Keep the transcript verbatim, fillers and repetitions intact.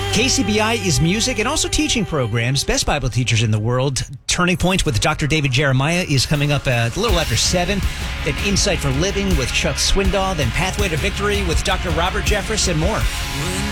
K C B I is music and also teaching programs. Best Bible teachers in the world. Turning Point with Doctor David Jeremiah is coming up at a little after seven. Then Insight for Living with Chuck Swindoll. Then Pathway to Victory with Doctor Robert Jeffress and more.